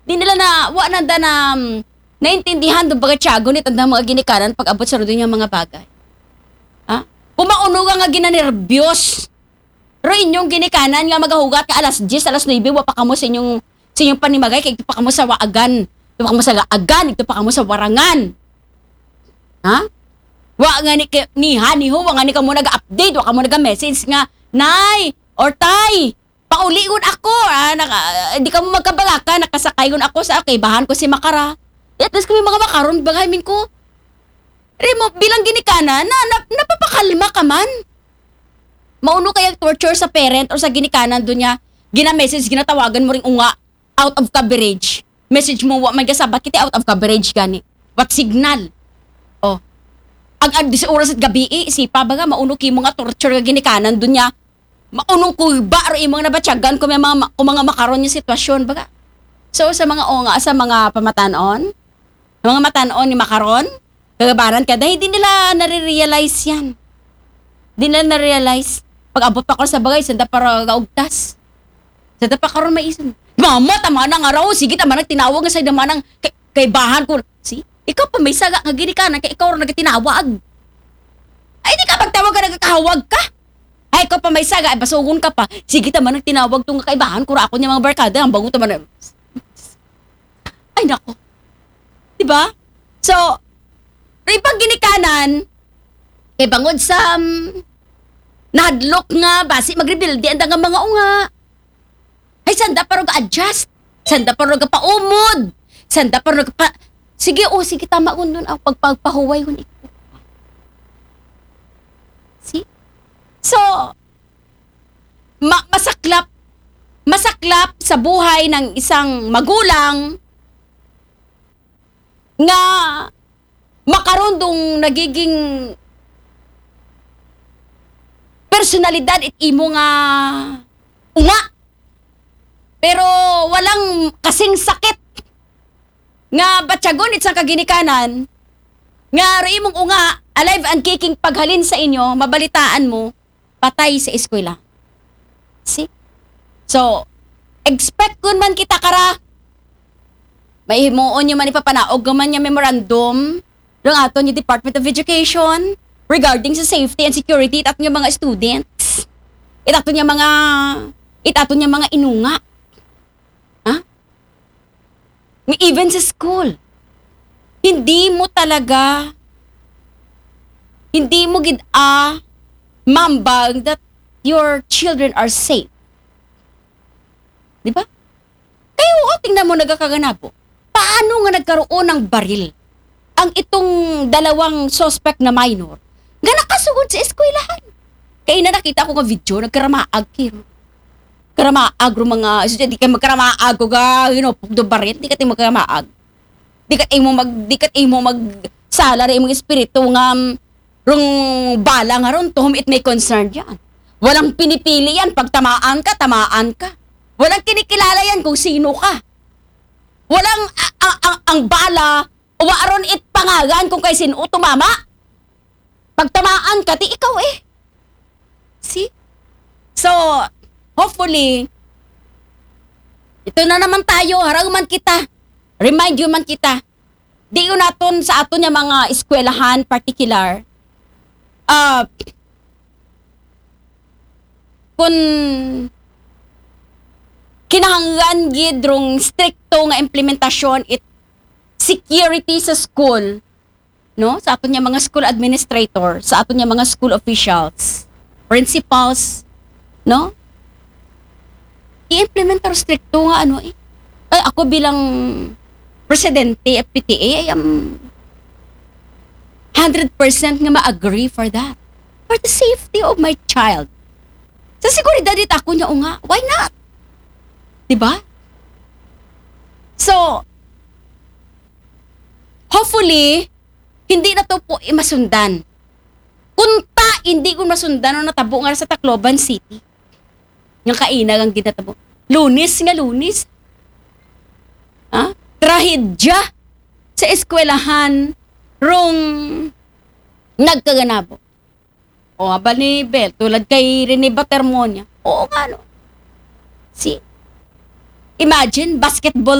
Di nila na, wa na da na, naintindihan doon baga tiyago ni tanda mga ginikanan pag abot sa rodo niya mga bagay. Ha? Pumauno nga ginanervyos. Pero inyong ginikanan nga magahugat ka alas 10, alas 9, wa pa kamo sa inyong panimagay, kaya ito pa kamo sa waagan. Ito pa kamo sa laagan, ito pa kamo sa warangan. Ha? Wa nga ni Haniho, wa nga ni kamo nag-update, wa kamo nag-message nga, Nay, or Tay, pauligon ako. Di ka mo magkabalaka, nakasakayon ako sa kaibahan ko si Makara. At least kami mga makaron, bagahimin ko. Remo, bilang ginikanan, napapakalma ka man. Mauno kaya torture sa parent or sa ginikanan doon niya, gina-message, ginatawagan mo ring unga, out of coverage. Message mo, wa man kasabat kita out of coverage gani. What signal? Oh. Ang sa oras at gabi, isipa baga, mauno ki mga torture nga ginikanan doon niya. Maunong kuba, or imong nabatyagan kung mga makaron yung sitwasyon baga. So sa mga sa mga pamatanon, mga matanon ni makaron, kagabaran ka, dahil di nila nare-realize yan. Di nila na-realize. Pag abot pa ko sa bagay, sanda para gaugtas. Sanda pa karon maisun. Mama, tama na nga raw. Sige, tama na, tinawag nga sa naman ng kaibahan ko. See? Ikaw pa may saga nga gini ka na, kaya ikaw rin nagtinawag. Ay, di ka pagtawag ka, nagkakahawag ka. Ay, ikaw pa may saga, ay basugon ka pa. Sige, tama na, tinawag itong kaibahan ko, ako niya mga barkada, ang bago tama na. Ay, nako. Diba? So, pag ginikanan, kay bangod sa nahadlok nga, basi mag-rebuild, di anda nga mga unga. Ay, sanda pa rin ka-adjust. Sanda pa rin ka-paumod. Sanda pa rin ka-pa... Sige, sige, tama ko nun ang pagpahuway ko ito. See? So, masaklap sa buhay ng isang magulang nga makaroon dong nagiging personalidad it imo nga unga. Pero walang kasing sakit nga batyagon it sa kaginikanan nga imong unga alive and kicking paghalin sa inyo, mabalitaan mo, patay sa eskwela. See? So, expect kun man kita kara may himuon nyo man ipapanaog man niya memorandum ng aton yung Department of Education regarding sa safety and security at aton yung mga students. Itaton yung mga inunga. Ha? Even sa school. Hindi mo mambag that your children are safe. Di ba? Kayo, tingnan mo nagkakaganabo. Paano nga nagkaroon ng baril ang itong dalawang suspect na minor nga nakasugod sa eskwelahan? Kaya na nakita ko nga video, nagkaramaag kiro. Karamaag ro mga, di kayo magkaramaag ko ga, pugdo baril, di ka tayo magkaramaag. Di ka tayo magsala rin imong espiritu nga rong bala nga ron, to whom it may concern yan. Walang pinipili yan, pag tamaan ka. Walang kinikilala yan kung sino ka. Walang ang bala o waaron it pangalan kung kay sino tumama. Pag tamaan ka, ti ikaw eh. See? So, hopefully, ito na naman tayo, harang man kita. Remind you man kita. Di yun naton sa aton niya mga eskwelahan particular. Kung kinahanglan gid rong stricto nga implementasyon it security sa school, no? Sa aton niya mga school administrator, sa aton niya mga school officials, principals, no? I-implementar stricto nga Ay, ako bilang presidente of PTA, I am 100% nga ma-agree for that. For the safety of my child. Sa seguridad it ako niya nga, why not? Diba? So, hopefully, hindi na to po masundan. Kunta, hindi ko masundan o natabo nga sa Tacloban City. Yung kainag ang ginatabo. Lunis. Ha? Trahedya sa eskwelahan rong nagkaganabo. O, abal ni Bel, tulad kay Rene Batermonia. Oo nga, no? See? Imagine, basketball